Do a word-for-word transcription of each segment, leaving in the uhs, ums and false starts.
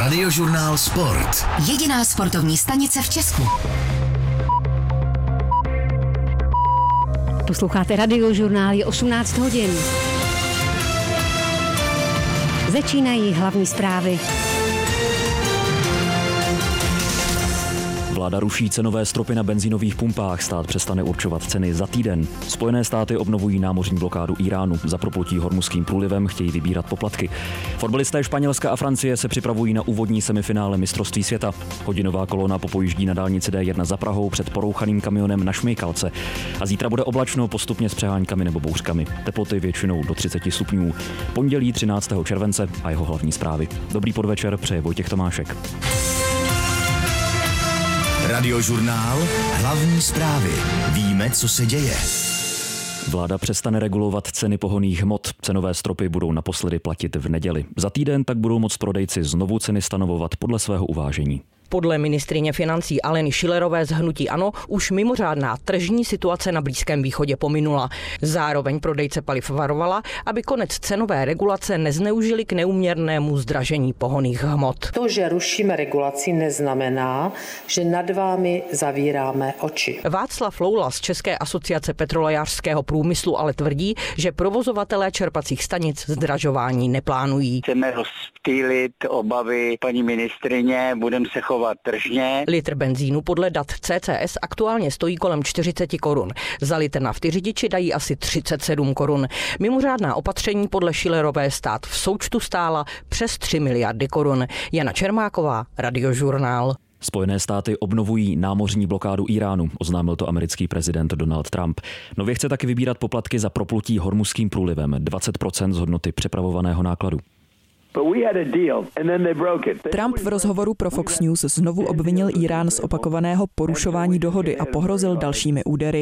Radiožurnál Sport. Jediná sportovní stanice v Česku. Posloucháte Radiožurnál, je osmnáct hodin. Začínají hlavní zprávy. Vláda ruší cenové stropy na benzínových pumpách, stát přestane určovat ceny za týden. Spojené státy obnovují námořní blokádu Íránu, za proplutí Hormuzským průlivem chtějí vybírat poplatky. Fotbalisté Španělska a Francie se připravují na úvodní semifinále mistrovství světa. Hodinová kolona popojíždí na dálnici D jedna za Prahou před porouchaným kamionem na Šmejkalce. A zítra bude oblačno, postupně s přeháňkami nebo bouřkami. Teploty většinou do třicet stupňů. Pondělí třináctého července a jeho hlavní zprávy. Dobrý podvečer, přeje Vojtěch Tomášek. Radiožurnál, hlavní zprávy. Víme, co se děje. Vláda přestane regulovat ceny pohonných hmot. Cenové stropy budou naposledy platit v neděli. Za týden tak budou moct prodejci znovu ceny stanovovat podle svého uvážení. Podle ministryně financí Aleny Schillerové z hnutí ANO už mimořádná tržní situace na Blízkém východě pominula. Zároveň prodejce paliv varovala, aby konec cenové regulace nezneužili k neúměrnému zdražení pohonných hmot. To, že rušíme regulaci, neznamená, že nad vámi zavíráme oči. Václav Loula z České asociace petrolejářského průmyslu ale tvrdí, že provozovatelé čerpacích stanic zdražování neplánují. Chceme rozptýlit obavy paní ministryně, budeme se chovat tržně. Litr benzínu podle dat C C S aktuálně stojí kolem čtyřicet korun. Za litr nafty řidiči dají asi třicet sedm korun. Mimořádná opatření podle Schillerové stát v součtu stála přes tři miliardy korun. Jana Čermáková, Radiožurnál. Spojené státy obnovují námořní blokádu Íránu, oznámil to americký prezident Donald Trump. Nově chce taky vybírat poplatky za proplutí Hormuzským průlivem, dvacet procent z hodnoty přepravovaného nákladu. Trump v rozhovoru pro Fox News znovu obvinil Írán z opakovaného porušování dohody a pohrozil dalšími údery.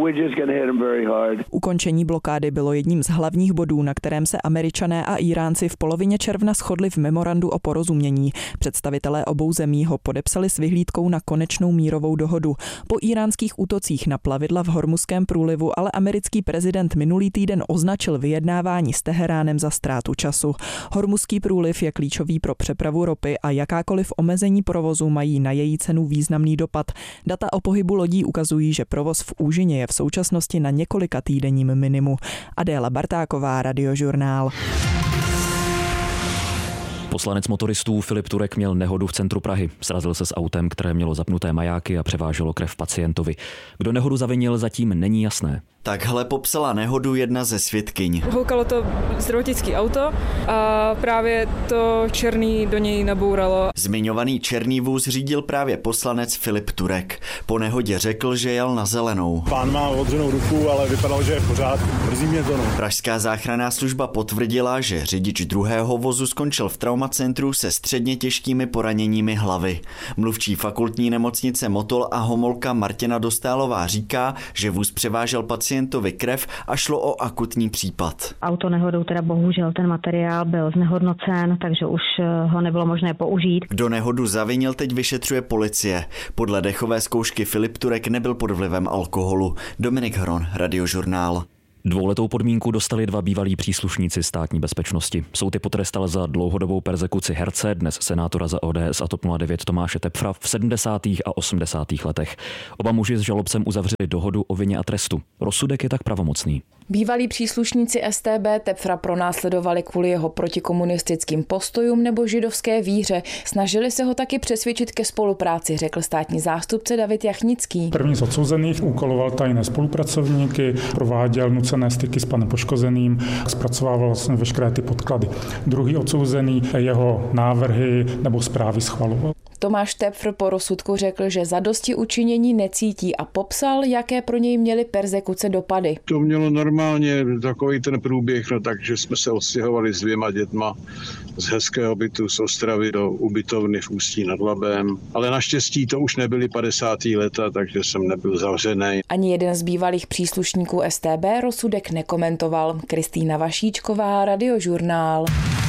Ukončení blokády bylo jedním z hlavních bodů, na kterém se Američané a Íránci v polovině června shodli v memorandu o porozumění. Představitelé obou zemí ho podepsali s vyhlídkou na konečnou mírovou dohodu. Po íránských útocích na plavidla v Hormuzském průlivu ale americký prezident minulý týden označil vyjednávání s Teheránem za ztrátu času. Hormuzský průliv je klíčový pro přepravu ropy a jakákoliv omezení provozu mají na její cenu významný dopad. Data o pohybu lodí ukazují, že provoz v úžině je v současnosti na několika týdenním minimu. Adéla Bartáková, Radiožurnál. Poslanec motoristů Filip Turek měl nehodu v centru Prahy. Srazil se s autem, které mělo zapnuté majáky a převáželo krev pacientovi. Kdo nehodu zavinil, zatím není jasné. Takhle popsala nehodu jedna ze svědkyň. Houkalo to zdravotnický auto a právě to černý do něj nabouralo. Zmiňovaný černý vůz řídil právě poslanec Filip Turek. Po nehodě řekl, že jel na zelenou. Pán má odřenou ruku, ale vypadalo, že je v pořádku. Mrzí mě to. No. Pražská záchranná služba potvrdila, že řidič druhého vozu skončil v traumacentru se středně těžkými poraněními hlavy. Mluvčí fakultní nemocnice Motol a Homolka Martina Dostálová říká, že vůz převážel pacientovi krev a šlo o akutní případ. Autonehodou teda bohužel ten materiál byl znehodnocen, takže už ho nebylo možné použít. Kdo nehodu zavinil, teď vyšetřuje policie. Podle dechové zkoušky Filip Turek nebyl pod vlivem alkoholu. Dominik Hron, Radiožurnál. Dvouletou podmínku dostali dva bývalí příslušníci státní bezpečnosti. Soud je potrestal za dlouhodobou perzekuci herce, dnes senátora za O D S a TOP nula devět Tomáše Tepfra v sedmdesátých a osmdesátých letech. Oba muži s žalobcem uzavřeli dohodu o vině a trestu. Rozsudek je tak pravomocný. Bývalí příslušníci S T B Tepfra pronásledovali kvůli jeho protikomunistickým postojům nebo židovské víře. Snažili se ho taky přesvědčit ke spolupráci, řekl státní zástupce David Jachnický. První z odsouzených úkoloval tajné spolupracovníky, prováděl nucené styky s panem poškozeným, zpracovával vlastně veškeré ty podklady. Druhý odsouzený jeho návrhy nebo zprávy schvaloval. Tomáš Tepfr po rozsudku řekl, že zadosti učinění necítí a popsal, jaké pro něj měly perzekuce dopady. To mělo normálně takový ten průběh, no takže jsme se odstěhovali s dvěma dětma z hezkého bytu z Ostravy do ubytovny v Ústí nad Labem, ale naštěstí to už nebyly padesátá léta, takže jsem nebyl zavřený. Ani jeden z bývalých příslušníků S T B rozsudek nekomentoval. Kristýna Vašíčková, Radiožurnál.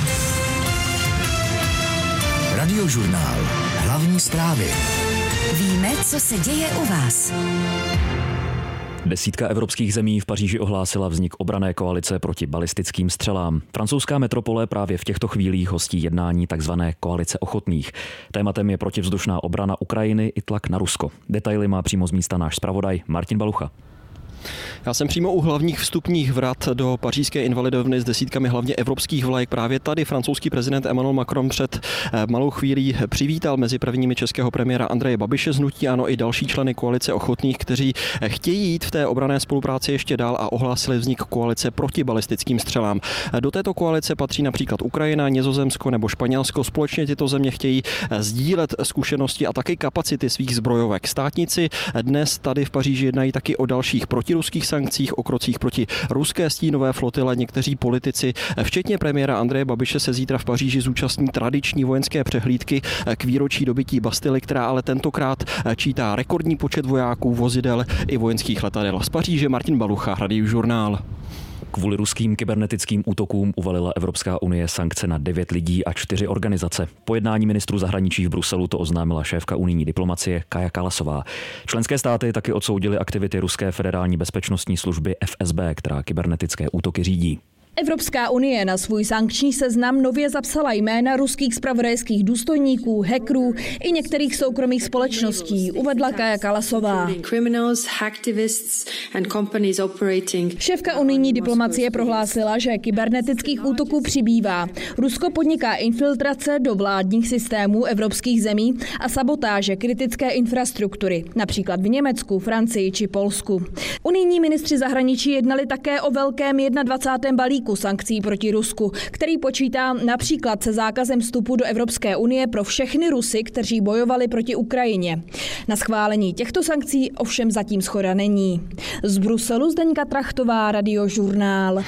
Radiožurnál. Hlavní zprávy. Víme, co se děje u vás. Desítka evropských zemí v Paříži ohlásila vznik obranné koalice proti balistickým střelám. Francouzská metropole právě v těchto chvílích hostí jednání takzvané koalice ochotných. Tématem je protivzdušná obrana Ukrajiny i tlak na Rusko. Detaily má přímo z místa náš zpravodaj Martin Balucha. Já jsem přímo u hlavních vstupních vrat do pařížské invalidovny s desítkami hlavně evropských vlajek. Právě tady francouzský prezident Emmanuel Macron před malou chvílí přivítal mezi prvními českého premiéra Andreje Babiše z hnutí ANO i další členy koalice ochotných, kteří chtějí jít v té obranné spolupráci ještě dál a ohlásili vznik koalice proti balistickým střelám. Do této koalice patří například Ukrajina, Nizozemsko nebo Španělsko. Společně tyto země chtějí sdílet zkušenosti a taky kapacity svých zbrojovek. Státníci dnes tady v Paříži jednají taky o dalších protiruských sankcích, o krocích proti ruské stínové flotile. Někteří politici, včetně premiéra Andreje Babiše, se zítra v Paříži zúčastní tradiční vojenské přehlídky k výročí dobytí Bastily, která ale tentokrát čítá rekordní počet vojáků, vozidel i vojenských letadel. Z Paříže Martin Balucha, Radiožurnál. Kvůli ruským kybernetickým útokům uvalila Evropská unie sankce na devět lidí a čtyři organizace. Po jednání ministrů zahraničí v Bruselu to oznámila šéfka unijní diplomacie Kaja Kallasová. Členské státy taky odsoudily aktivity ruské federální bezpečnostní služby F S B, která kybernetické útoky řídí. Evropská unie na svůj sankční seznam nově zapsala jména ruských zpravodajských důstojníků, hackerů i některých soukromých společností, uvedla Kaja Kallasová. Šéfka unijní diplomacie prohlásila, že kybernetických útoků přibývá. Rusko podniká infiltrace do vládních systémů evropských zemí a sabotáže kritické infrastruktury, například v Německu, Francii či Polsku. Unijní ministři zahraničí jednali také o velkém dvacátém prvním balíku sankcí proti Rusku, který počítá například se zákazem vstupu do Evropské unie pro všechny Rusy, kteří bojovali proti Ukrajině. Na schválení těchto sankcí ovšem zatím shoda není. Z Bruselu Zdeňka Trachtová, Radiožurnál.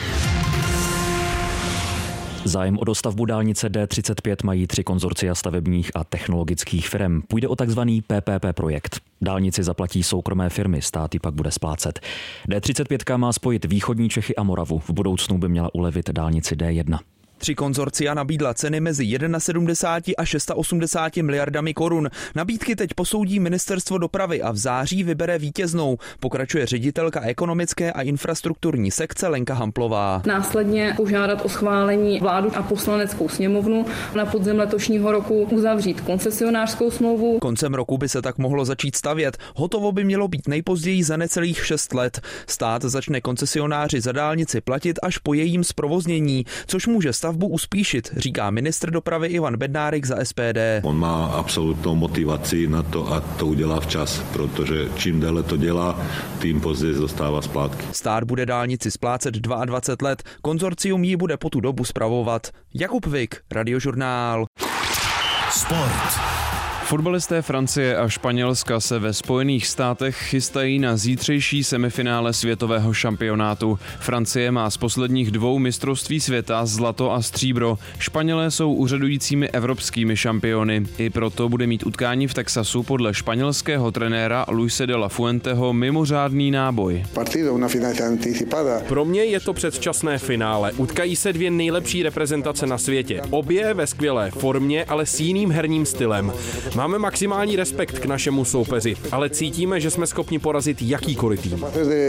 Zájem o dostavbu dálnice D třicet pět mají tři konzorcia stavebních a technologických firm. Půjde o takzvaný P P P projekt. Dálnici zaplatí soukromé firmy, stát ji pak bude splácet. D třicet pět má spojit východní Čechy a Moravu. V budoucnu by měla ulevit dálnici D jedna. Tři konzorcia nabídla ceny mezi sedmdesát jedna a osmdesát šest miliardami korun. Nabídky teď posoudí ministerstvo dopravy a v září vybere vítěznou, pokračuje ředitelka ekonomické a infrastrukturní sekce Lenka Hamplová. Následně požádat o schválení vládu a poslaneckou sněmovnu, na podzim letošního roku uzavřít koncesionářskou smlouvu. Koncem roku by se tak mohlo začít stavět. Hotovo by mělo být nejpozději za necelých šest let. Stát začne koncesionáři za dálnici platit až po jejím zprovoznění, což může stavbu uspíšit, říká ministr dopravy Ivan Bednárik za S P D. On má absolutnou motivaci na to a to udělá včas, protože čím déle to dělá, tím později dostává splátky. Stát bude dálnici splácet dvacet dva let, konzorcium ji bude po tu dobu spravovat. Jakub Vik, Radiožurnál. Sport. Fotbalisté Francie a Španělska se ve Spojených státech chystají na zítřejší semifinále světového šampionátu. Francie má z posledních dvou mistrovství světa zlato a stříbro. Španělé jsou úřadujícími evropskými šampiony. I proto bude mít utkání v Texasu podle španělského trenéra Luise de la Fuenteho mimořádný náboj. Pro mě je to předčasné finále. Utkají se dvě nejlepší reprezentace na světě. Obě ve skvělé formě, ale s jiným herním stylem. Máme maximální respekt k našemu soupeři, ale cítíme, že jsme schopni porazit jakýkoliv tým.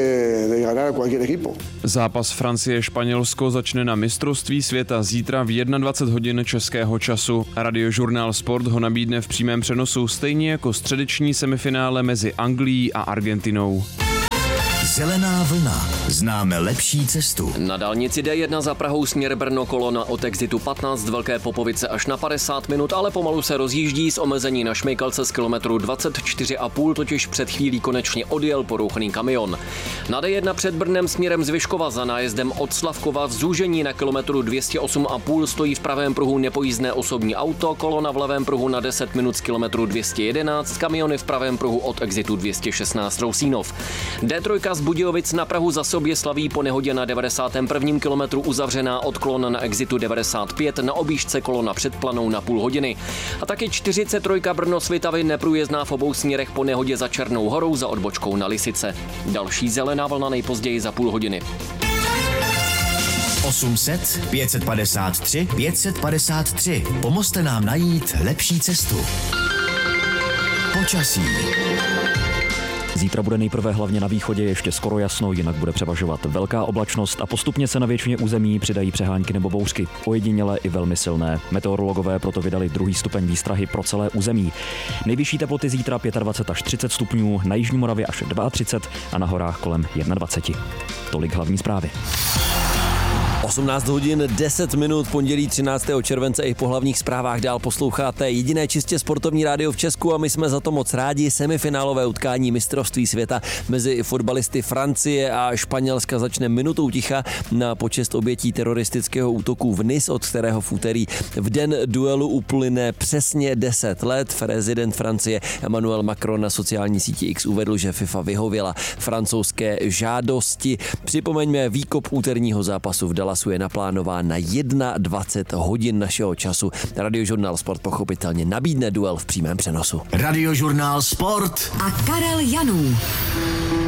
Zápas Francie-Španělsko začne na mistrovství světa zítra v dvacet jedna hodin českého času. Radiožurnál Sport ho nabídne v přímém přenosu stejně jako středeční semifinále mezi Anglií a Argentinou. Zelená vlna. Známe lepší cestu. Na dálnici D jedna za Prahou směr Brno kolona od exitu patnáct Velké Popovice až na padesát minut, ale pomalu se rozjíždí z omezení na Šmejkalce z kilometru dvacet čtyři a půl, totiž před chvílí konečně odjel porouchaný kamion. Na D jedna před Brnem směrem z Vyškova za nájezdem od Slavkova v zúžení na kilometru dvě stě osm a půl stojí v pravém pruhu nepojízdné osobní auto, kolona v levém pruhu na deset minut z kilometru dvě stě jedenáct, kamiony v pravém pruhu od exitu dvě stě šestnáct Rousínov. D tři z Budějovic na Prahu za sobě slaví po nehodě na devadesátém prvním kilometru uzavřená odklon na exitu devadesát pět, na objížďce kolona před Planou na půl hodiny. A taky čtyřicet tři Brno Svitavy neprůjezdná v obou směrech po nehodě za Černou horou za odbočkou na Lisice. Další zelená vlna nejpozději za půl hodiny. osm set, pět set padesát tři, pět set padesát tři. Pomozte nám najít lepší cestu. Počasí. Zítra bude nejprve hlavně na východě ještě skoro jasno, jinak bude převažovat velká oblačnost a postupně se na většině území přidají přehánky nebo bouřky. Ojedinělé i velmi silné. Meteorologové proto vydali druhý stupeň výstrahy pro celé území. Nejvyšší teploty zítra dvacet pět až třicet stupňů, na jižní Moravě až třicet dva a na horách kolem dvacet jedna. Tolik hlavní zprávy. osmnáct hodin deset minut, pondělí třináctého července, i po hlavních zprávách dál posloucháte jediné čistě sportovní rádio v Česku a my jsme za to moc rádi. Semifinálové utkání mistrovství světa mezi fotbalisty Francie a Španělska začne minutou ticha na počest obětí teroristického útoku v Nice, od kterého v úterý v den duelu uplyne přesně deset let. Prezident Francie Emmanuel Macron na sociální síti X uvedl, že FIFA vyhověla francouzské žádosti. Připomeňme, výkop úterního zápasu v Dallasu je naplánován na dvacet jedna hodin našeho času. Radiožurnál Sport pochopitelně nabídne duel v přímém přenosu. Radiožurnál Sport a Karel Janů.